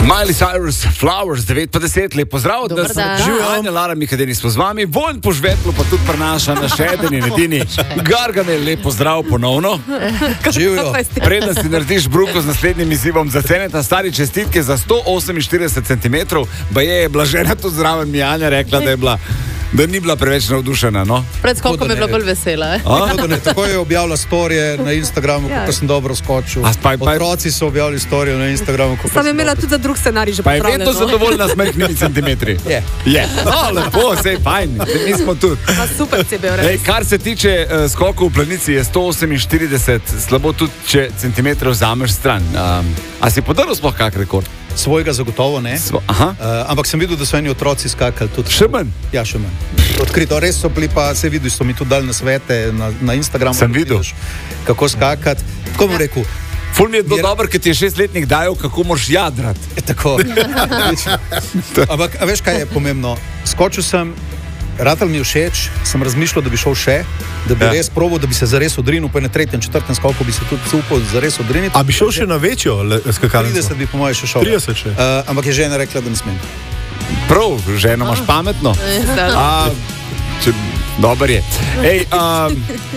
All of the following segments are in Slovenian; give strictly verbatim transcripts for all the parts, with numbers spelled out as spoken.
Miley Cyrus, Flowers, devet pa deset, lep pozdrav, Dobar da sem dan. živel, Anja Lara Mikadeni smo z vami, Vojn Požvetlo pa tudi prenaša na še eden in edini Gargamel, lep pozdrav ponovno. Živijo. Preden si narediš bruko z naslednjim izzivom za ceneta, stari čestitke za sto oseminštirideset centimetrov, ba je Blažena tu zraven mi Anja rekla, da je bila, da ni bila preveč navdušena, no? Pred skokom je bila bolj vesela. Eh? Tako, ne, tako je objavila storije na Instagramu, Ja. kako sem dobro skočil. A spaj- pa- Otroci so objavili storijo na Instagramu, kako Sam je sem imela dobro tudi za drug scenarij že Pa je vedno pripravljeno. zadovoljna z majhnimi centimetri. Je. Je. No, lepo, sej fajn, mi smo tudi. Pa super si bil, Ej, res. kar se tiče uh, skokov v planici, je sto oseminštirideset, slabo tudi, če centimetrov vzameš stran. Um, a si podaril sploh kak rekord? Svojega zagotovo ne. Svo, aha. Uh, ampak sem videl, da so eni otroci skakali tudi. Še manj? Ja, še manj. Odkrito, res so bili pa, se vidi, so mi tudi dali na svete na, na Instagramu. Sem da videl. vidiš, kako skakati. Tako bom rekel. Ful mi je bilo Mir- dobro, ker ti je šestletnik dajal, kako moraš jadrati. Je tako. Ampak, a veš, kaj je pomembno? Skočil sem, ratal mi je všeč, sem razmišljal, da bi šel še, da bi Ja. ja. res probil, da bi se zares odrinil, pa na tretjem, četrtem skoku bi se tudi upal zares odriniti. A bi šel še na večjo le- skakalnico? trideset bi po mojem še šel. trideset še. Uh, ampak je žena rekla, da ne smem. Prav, ženo imaš pametno. A, če, dober je. Ej, um,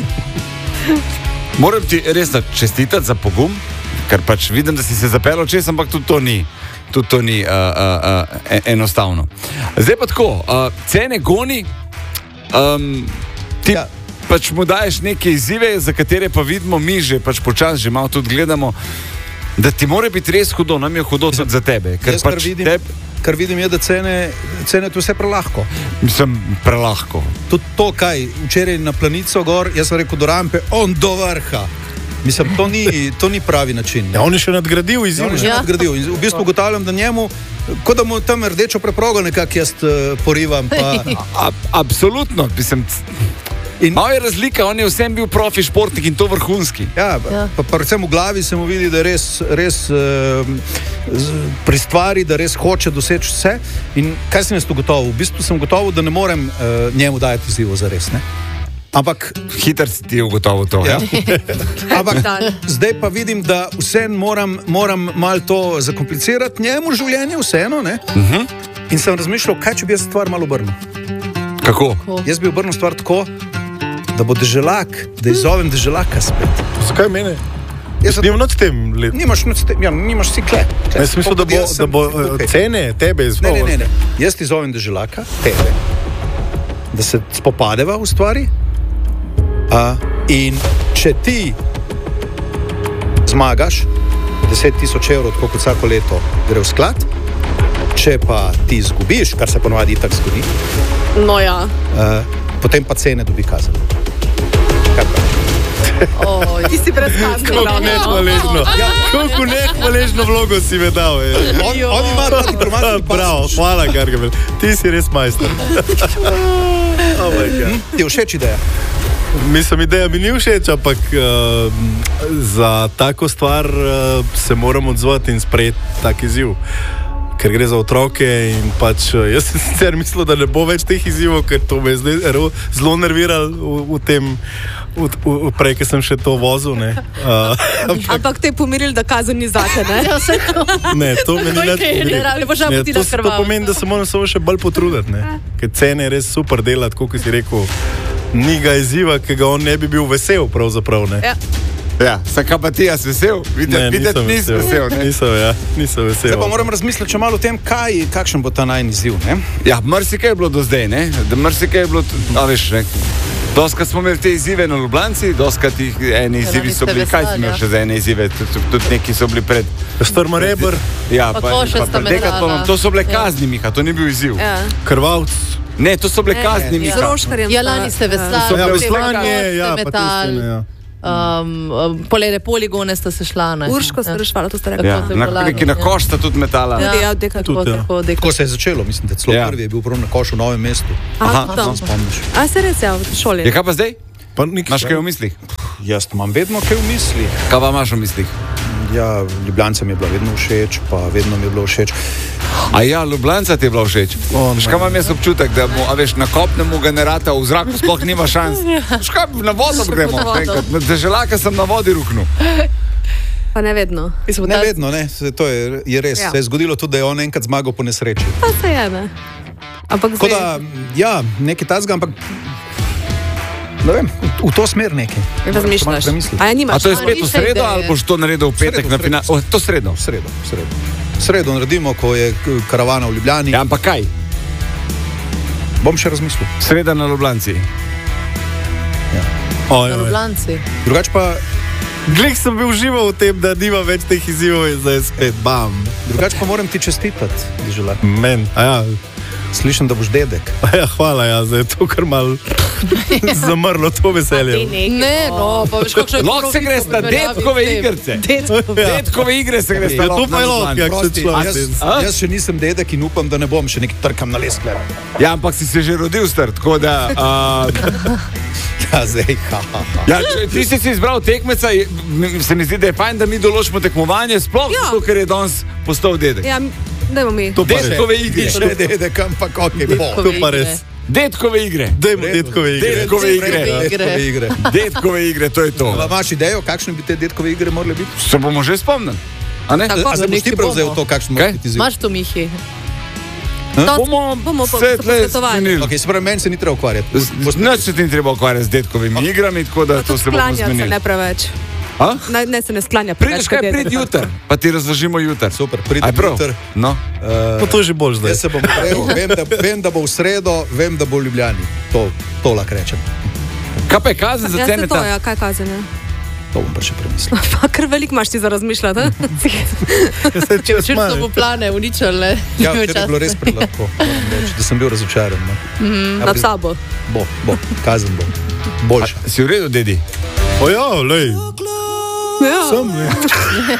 moram ti res da čestitati za pogum, ker pač vidim, da si se zapeljal čez, ampak tudi to ni. Tudi to ni uh, uh, uh, enostavno. Zdaj pa tako, uh, cene goni, um, ti ja. Ja. pač mu daješ neke izzive, za katere pa vidimo mi že pač počas, že malo tudi gledamo, da ti mora biti res hudo, nam je hudo tudi za tebe. Ker Jaz kar pač vidim, teb, kar vidim je, da cene, cene tu vse prelahko. mislim, prelahko. Tudi to, kaj včeraj na planico gor, jaz sem rekel do rampe, on do vrha. Mislim, to ni, to ni pravi način. Ja, on je še nadgradil Ja, izziv. on je še Ja. nadgradil. In v bistvu ugotavljam, da njemu, kot da mu tam rdečo preprogo nekako jaz uh, porivam. Pa, A, absolutno, mislim. In- Malo je razlika, on je vsem bil profi športnik in to vrhunski. ja, Ja. pa, pa predvsem v glavi se mu vidi, da je res, res uh, pri stvari, da res hoče doseči vse. In kaj sem jaz tu gotovo? V bistvu sem gotovo, da ne morem uh, njemu dajati izzivo za res. Ne? Ampak, Hiter si ti ugotovil to. ja. Ja. Ampak zdaj pa vidim, da vseeno moram, moram malo to zakomplicirati njemu življenje, vseeno. Uh -huh. In sem razmišljal, kaj če bi jaz stvar malo obrnil. Kako? Jaz bi obrnil stvar tako, da bo deželak, da izzovem deželaka spet. Zakaj mene? Jaz sem- Nimam noč s tem let. Nimaš, nič s tem- ja, nimaš si kle. kle Jaz mislim, da bo, Jaz sem da bo eh, tukaj. cene tebe Ne, izvolil. ne, ne, ne. Jaz ti zovem deželaka, tebe, da se spopadeva v stvari. A, in če ti zmagaš, deset tisoč evrov, tako kot vsako leto, gre v sklad. Če pa ti izgubiš, kar se ponovadi tako zgodi, No ja. uh, potem pa cene dobi kazen. Kaj praviš? Ti si brez kazni. Kako nehvaležno, kako nehvaležno vlogo si mi dal. je. On, on ima ta diplomatski Bravo, pasoš. hvala, Gargamel. Ti si res majster. Oh my God. Ti je všeč ideja? Mislim, ideja mi ni všeč, ampak uh, za tako stvar uh, se moram odzvati in sprejeti tak izziv. Ker gre za otroke in pač uh, jaz sem sicer mislil, da ne bo več teh izzivov, ker to me je zdaj ero- zelo nerviralo v, v tem, v, v, prej, ker sem še to vozil. Ne, uh, Ampak te je pomiril, da kazen ni zate, ne? Ja, vse to. ne to me ni Okej, nič pomirilo. ne rabi, boš Ne, napoti to, na to krvavo. pomeni, da se moram samo še bolj potruditi, ne. Ker cene je res super delati, kot si rekel. Ni ga izziva, ki ga on ne bi bil vesel, pravzaprav. Ne. Ja. Ja, sem pa ti jaz vesel, videti, videti nisi vesel. Ne? Nisem, ja, nisem vesel. Zdaj pa moram razmisliti še malo o tem, kaj, kakšen bo ta najni izziv. Ne? Ja, marsikaj je bilo do zdaj, ne? Da marsikaj je bilo, t- a veš, ne? Doskrat smo imeli te izzive na Ljubljanci, doskrat jih eni izzivi so niste bili, kaj veselja. si imel še za ene izzive, tudi, tudi neki so bili pred. Strma rebr, Ja, Pa košasta pred medalja. dekatlonom. To so bile Ja. kazni, Miha, to ni bil izziv. Ja. krvavc. Ne, to so bile Ne, kazni, Z Miha. roškarjem. Ja, sta- lani ste veslali, Ja, ste veslanje, ja, pa metal, tistine, ja. um, um, polere poligone ste se šla. Ne? Urško ste rešvala, to ste rekli. Ja, to je na, bilo neki na lani, koš sta tudi metala. Ja, Tudi, ja, dekad. tako, Tudi, ja. tako, dekad. Tako se je začelo, mislim, da celo Ja. ja. prvi je bil prav na košu v Novem mestu. Aha, Tam tam. spomniš. A se res je v šoli? Je kaj pa zdaj? Pa nik, Imaš kaj v mislih? Jaz imam vedno kaj v mislih. Kaj pa imaš v mislih? Ja, Ljubljancem je bila vedno všeč, pa vedno mi je bilo všeč. A ja, Ljubljanca ti je bila všeč. O, ne. Škaj imam jaz občutek, da mu, a veš, na kopnemu generata v zraku sploh nima šans. Škaj, na vodo gremo, pod vodo. enkrat. Na deželaka sem na vodi ruknil. Pa ne vedno. Ne vedno, ne. To je, je res. Ja. Se je zgodilo tudi, da je on enkrat zmagal po nesreči. Pa se je, ne. Ampak Tako zdaj... da, ja, nekaj tazga, ampak ne vem, v, v to smer nekaj. Razmišljaš. A ja, A nimaš. to je spet v niše sredo ideje. ali boš to naredil v petek Sredo, na sredo. finalu? O, to sredo. V sredo, v sredo. V sredo naredimo, ko je k- karavana v Ljubljani. Ja, ampak kaj? Bom še razmislil. Sreda na Ljubljanci. Oj, Na oj. Ljubljanci. Drugač pa, Glej, sem bil užival v tem, da nima več teh izzivov in zdaj spet bam. drugač pa moram ti čestitati, Dežela. Men, a ja, Slišim, da boš dedek. a ja, hvala, ja, zdaj je to kar mal zamrlo, to veselje. Ne, no, pa veš, kakšno je Lahko se greš na detkove igrice. Detkove. Detkove igre se greš na Ja, to pa je lahko, jak se Prosti, človek. jaz, A? jaz še nisem dedek in upam, da ne bom še nekaj trkam na leskle. Ja, ampak si se že rodil star, tako da... Uh, Ja, zdaj, ha, ha, ha. ja, če- ti si si izbral tekmeca, je- m- se mi zdi, da je fajn, da mi določimo tekmovanje, sploh Ja. zato, ker je danes postal dedek. Ja, dajmo mi. To pa res. Detkove igre. Še dedek, ampak ok, bo. To pa res. Detkove igre. Dajmo detkove igre. Detkove igre. Detkove igre. Detkove igre, to je to. Pa imaš idejo, kakšne bi te detkove igre morale biti? Se bomo že spomnili. A ne? Tako. A se boš ti neki prevzel bomo. to, kakšen Kaj? mora biti izziv? Imaš to, Mihi? To Bomo, bomo po- se se tle posvetovali. zmenili. Ok, se pravi, meni se ni treba ukvarjati. Nič se ti ni treba ukvarjati z detkovimi igrami, tako da to se bomo Sklanja se zmenili. ne preveč. A? Ne, ne se ne sklanja Prideš preveč. kaj, kot dedek. prid jutr, pa ti razložimo jutr. Super, pridem Aj prav? jutr. No. Pa to je že bolj zdaj. Jaz se bom prijel, vem, da, vem, da bo v sredo, vem, da bo v Ljubljani. To, to lahko rečem. Kaj pa je kazen za Ja, se cene? to, ja, kaj kazen je? To bom pa še premislil. Pa kar veliko imaš ti za razmišljati. a? Če včeraj so mu plane uničili. Ja, ker je bilo res prelahko, moram reči, da sem bil razočaran. No. Ja, Nad pri- sabo. Bo, bo, kazen bo. Boljša. Si v redu, dedi? O ja, lej. Ja. Sem, ne.